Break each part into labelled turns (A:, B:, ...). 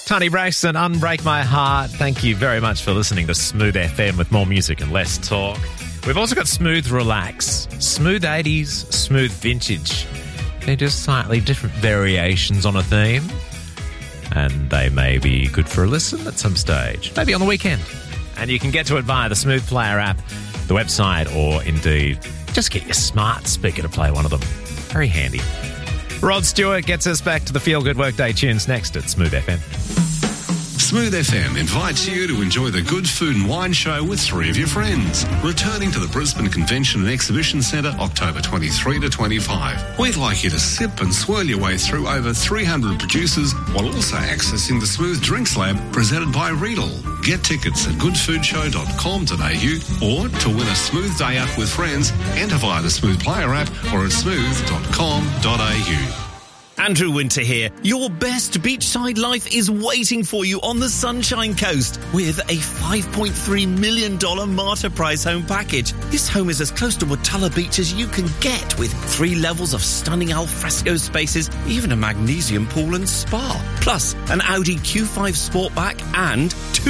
A: Tony Braxton, Unbreak My Heart. Thank you very much for listening to Smooth FM with more music and less talk. We've also got Smooth Relax, Smooth 80s, Smooth Vintage. They're just slightly different variations on a theme. And they may be good for a listen at some stage, maybe on the weekend. And you can get to it via the Smooth Player app, the website, or indeed just get your smart speaker to play one of them. Very handy. Rod Stewart gets us back to the Feel Good Workday tunes next at Smooth FM.
B: Smooth FM invites you to enjoy the Good Food and Wine Show with three of your friends. Returning to the Brisbane Convention and Exhibition Centre October 23 to 25. We'd like you to sip and swirl your way through over 300 producers while also accessing the Smooth Drinks Lab presented by Riedel. Get tickets at goodfoodshow.com.au or to win a smooth day out with friends, enter via the Smooth Player app or at smooth.com.au.
C: Andrew Winter here. Your best beachside life is waiting for you on the Sunshine Coast with a $5.3 million Martyr Prize home package. This home is as close to Watala Beach as you can get, with 3 levels of stunning alfresco spaces, even a magnesium pool and spa. Plus, an Audi Q5 Sportback and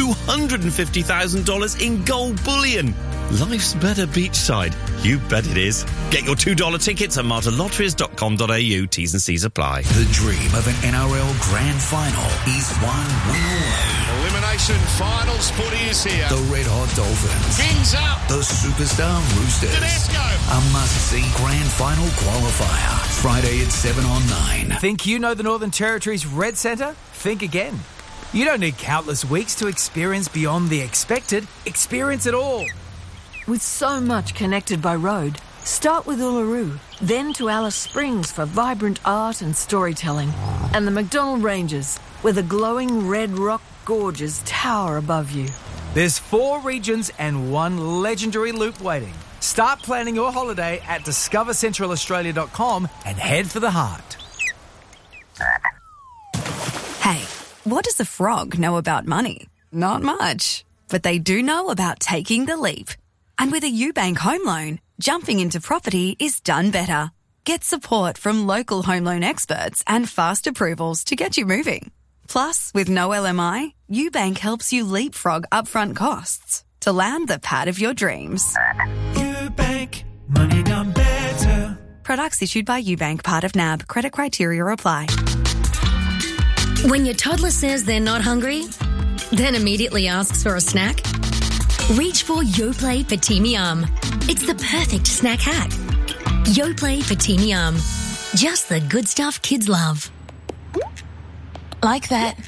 C: $250,000 in gold bullion. Life's better beachside. You bet it is. Get your $2 tickets at martyrlotteries.com.au. T's and C's apply.
D: The dream of an NRL Grand Final is one win away.
E: Elimination Finals footy is here.
D: The Red Hot Dolphins.
E: Kings up.
D: The Superstar Roosters.
E: Tedesco.
D: A must-see Grand Final qualifier. Friday at 7 on 9.
F: Think you know the Northern Territory's Red Centre? Think again. You don't need countless weeks to experience beyond the expected. Experience it all.
G: With so much connected by road, start with Uluru, then to Alice Springs for vibrant art and storytelling, and the McDonnell Ranges, where the glowing red rock gorges tower above you.
F: There's 4 regions and 1 legendary loop waiting. Start planning your holiday at discovercentralaustralia.com and head for the heart.
H: Hey, what does a frog know about money? Not much. But they do know about taking the leap. And with a UBank home loan, jumping into property is done better. Get support from local home loan experts and fast approvals to get you moving. Plus, with no LMI, UBank helps you leapfrog upfront costs to land the pad of your dreams.
F: UBank, money done better.
H: Products issued by UBank, part of NAB. Credit criteria apply.
I: When your toddler says they're not hungry, then immediately asks for a snack, reach for Yoplait Fatimi Yum. It's the perfect snack hack. Yoplait Fatimi Yum. Just the good stuff kids love.
J: Like that.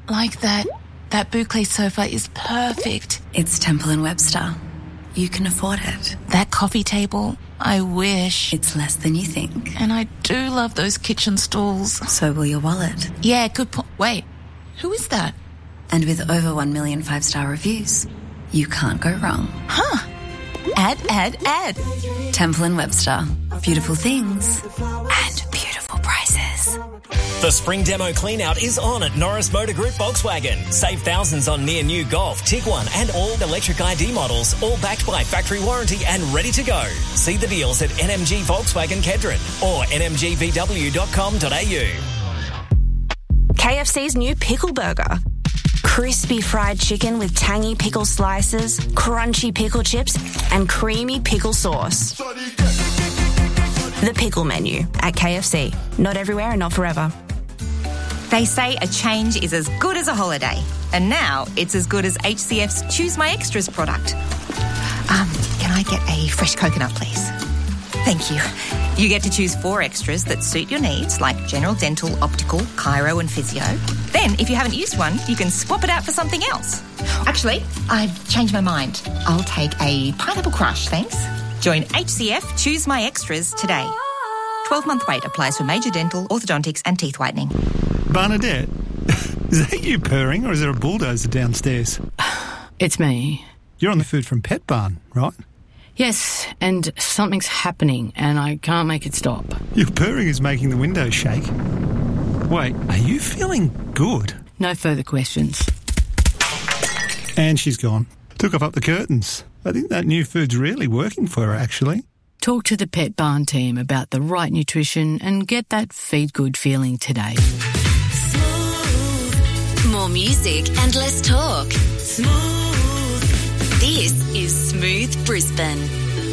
J: That boucle sofa is perfect.
H: It's Temple & Webster. You can afford it.
J: That coffee table, I wish.
H: It's less than you think.
J: And I do love those kitchen stools.
H: So will your wallet.
J: Yeah, good point. Wait, who is that?
H: And with over 1 million 5-star reviews, you can't go wrong.
J: Huh. Add.
H: Temple & Webster. Beautiful things and beautiful prices.
K: The spring demo clean-out is on at Norris Motor Group Volkswagen. Save thousands on near-new Golf, Tiguan and all electric ID models, all backed by factory warranty and ready to go. See the deals at NMG Volkswagen Kedron or nmgvw.com.au.
L: KFC's new Pickle Burger. Crispy fried chicken with tangy pickle slices, crunchy pickle chips, and creamy pickle sauce. The Pickle Menu at KFC. Not everywhere and not forever.
M: They say a change is as good as a holiday. And now it's as good as HCF's Choose My Extras product. Can I get a fresh coconut, please? Thank you. You get to choose 4 extras that suit your needs, like general dental, optical, chiro and physio. Then, if you haven't used one, you can swap it out for something else. Actually, I've changed my mind. I'll take a pineapple crush, thanks. Join HCF Choose My Extras today. 12-month wait applies for major dental, orthodontics and teeth whitening.
N: Bernadette, is that you purring or is there a bulldozer downstairs?
O: It's me.
N: You're on the Food from Pet Barn, right?
O: Yes, and something's happening and I can't make it stop.
N: Your purring is making the windows shake. Wait, are you feeling good?
O: No further questions.
N: And she's gone. Took off up the curtains. I think that new food's really working for her, actually.
O: Talk to the Pet Barn team about the right nutrition and get that feed good feeling today.
I: More More music and less talk. Smooth. This is Smooth Brisbane.